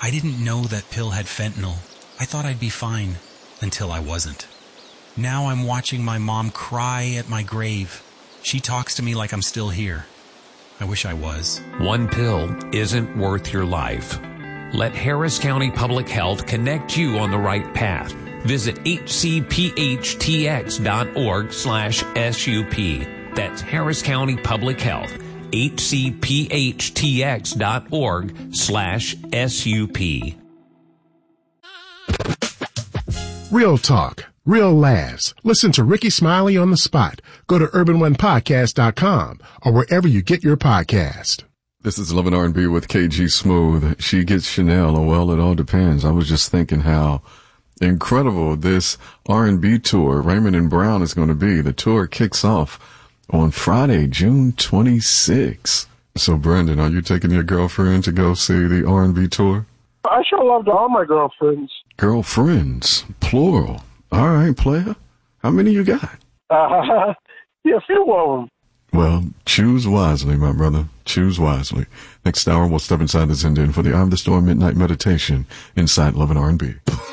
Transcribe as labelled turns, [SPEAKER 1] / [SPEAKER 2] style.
[SPEAKER 1] I didn't know that pill had fentanyl. I thought I'd be fine, until I wasn't. Now I'm watching my mom cry at my grave. She talks to me like I'm still here. I wish I was.
[SPEAKER 2] One pill isn't worth your life. Let Harris County Public Health connect you on the right path. Visit hcphtx.org/SUP. That's Harris County Public Health. hcphtx.org/SUP.
[SPEAKER 3] Real talk, real laughs. Listen to Ricky Smiley on the spot. Go to urban1podcast.com or wherever you get your podcast.
[SPEAKER 4] This is Love and R&B with KG Smooth. She gets Chanel, or well, it all depends. I was just thinking how incredible this R&B tour, Raymond and Brown, is going to be. The tour kicks off on Friday, June 26th. So, Brandon, are you taking your girlfriend to go see the R&B tour?
[SPEAKER 5] I sure love all my girlfriends.
[SPEAKER 4] Girlfriends, plural. All right, player. How many you got?
[SPEAKER 5] Yeah, a few of them.
[SPEAKER 4] Well, choose wisely, my brother. Choose wisely. Next hour, we'll step inside the Zen Den for the Eye of the Storm Midnight Meditation inside Love and R&B.